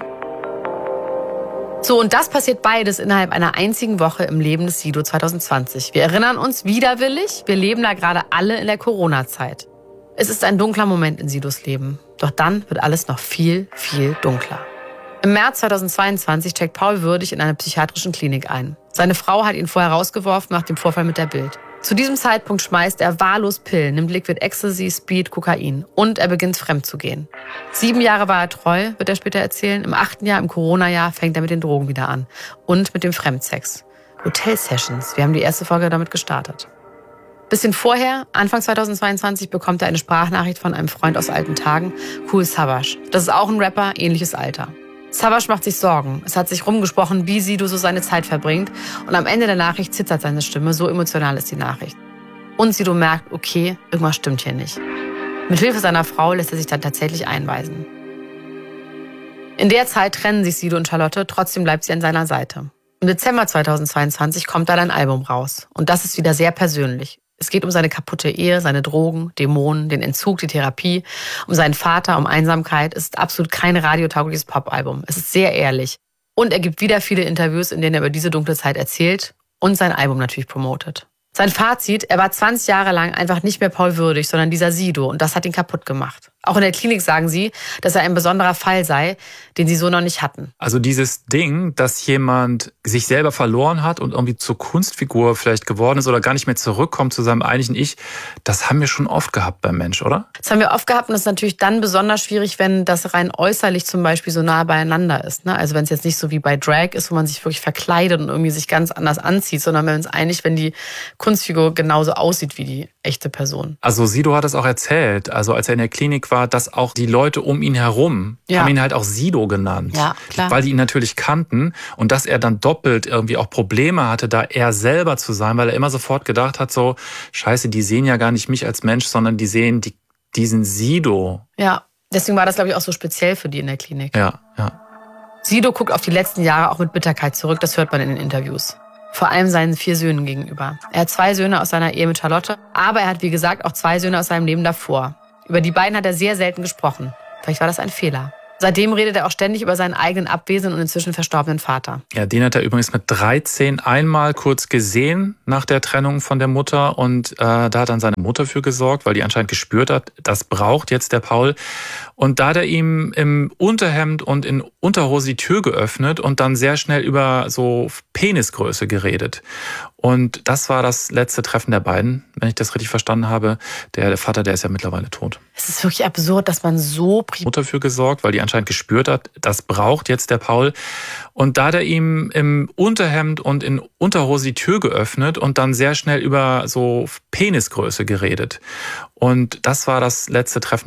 So, und das passiert beides innerhalb einer einzigen Woche im Leben des Sido zwanzig zwanzig. Wir erinnern uns widerwillig, wir leben da gerade alle in der Corona-Zeit. Es ist ein dunkler Moment in Sidos Leben. Doch dann wird alles noch viel, viel dunkler. Im März zweitausendzweiundzwanzig checkt Paul Würdig in einer psychiatrischen Klinik ein. Seine Frau hat ihn vorher rausgeworfen nach dem Vorfall mit der Bild. Zu diesem Zeitpunkt schmeißt er wahllos Pillen, nimmt Liquid Ecstasy, Speed, Kokain und er beginnt fremd zu gehen. Sieben Jahre war er treu, wird er später erzählen. Im achten Jahr, im Corona-Jahr, fängt er mit den Drogen wieder an. Und mit dem Fremdsex. Hotel-Sessions, wir haben die erste Folge damit gestartet. Bisschen vorher, Anfang zweitausendzweiundzwanzig, bekommt er eine Sprachnachricht von einem Freund aus alten Tagen, Kool Savas. Das ist auch ein Rapper, ähnliches Alter. Savas macht sich Sorgen. Es hat sich rumgesprochen, wie Sido so seine Zeit verbringt. Und am Ende der Nachricht zittert seine Stimme, so emotional ist die Nachricht. Und Sido merkt, okay, irgendwas stimmt hier nicht. Mit Hilfe seiner Frau lässt er sich dann tatsächlich einweisen. In der Zeit trennen sich Sido und Charlotte, trotzdem bleibt sie an seiner Seite. Im Dezember zweitausendzweiundzwanzig kommt dann ein Album raus. Und das ist wieder sehr persönlich. Es geht um seine kaputte Ehe, seine Drogen, Dämonen, den Entzug, die Therapie, um seinen Vater, um Einsamkeit. Es ist absolut kein radiotaugliches Pop-Album. Es ist sehr ehrlich. Und er gibt wieder viele Interviews, in denen er über diese dunkle Zeit erzählt und sein Album natürlich promotet. Sein Fazit, er war zwanzig Jahre lang einfach nicht mehr Paul Würdig, sondern dieser Sido. Und das hat ihn kaputt gemacht. Auch in der Klinik sagen sie, dass er ein besonderer Fall sei, den sie so noch nicht hatten. Also dieses Ding, dass jemand sich selber verloren hat und irgendwie zur Kunstfigur vielleicht geworden ist oder gar nicht mehr zurückkommt zu seinem eigentlichen Ich, das haben wir schon oft gehabt beim Mensch, oder? Das haben wir oft gehabt und das ist natürlich dann besonders schwierig, wenn das rein äußerlich zum Beispiel so nah beieinander ist. Ne? Also wenn es jetzt nicht so wie bei Drag ist, wo man sich wirklich verkleidet und irgendwie sich ganz anders anzieht, sondern wenn es eigentlich, wenn die Kunstfigur genauso aussieht wie die echte Person. Also Sido hat es auch erzählt, also als er in der Klinik war, dass auch die Leute um ihn herum, ja, haben ihn halt auch Sido genannt, ja, klar, weil die ihn natürlich kannten und dass er dann doppelt irgendwie auch Probleme hatte, da er selber zu sein, weil er immer sofort gedacht hat, so, scheiße, die sehen ja gar nicht mich als Mensch, sondern die sehen die, diesen Sido. Ja, deswegen war das, glaube ich, auch so speziell für die in der Klinik. Ja, ja. Sido guckt auf die letzten Jahre auch mit Bitterkeit zurück, das hört man in den Interviews. Vor allem seinen vier Söhnen gegenüber. Er hat zwei Söhne aus seiner Ehe mit Charlotte, aber er hat, wie gesagt, auch zwei Söhne aus seinem Leben davor. Über die beiden hat er sehr selten gesprochen. Vielleicht war das ein Fehler. Seitdem redet er auch ständig über seinen eigenen abwesenden und inzwischen verstorbenen Vater. Ja, den hat er übrigens mit dreizehn einmal kurz gesehen nach der Trennung von der Mutter. Und äh, da hat dann seine Mutter für gesorgt, weil die anscheinend gespürt hat, das braucht jetzt der Paul. Und da hat er ihm im Unterhemd und in Unterhose die Tür geöffnet und dann sehr schnell über so Penisgröße geredet. Und das war das letzte Treffen der beiden, wenn ich das richtig verstanden habe. Der, der Vater, der ist ja mittlerweile tot. Es ist wirklich absurd, dass man so... Mutter für gesorgt, weil die anscheinend gespürt hat, das braucht jetzt der Paul. Und da hat er ihm im Unterhemd und in Unterhose die Tür geöffnet und dann sehr schnell über so Penisgröße geredet. Und das war das letzte Treffen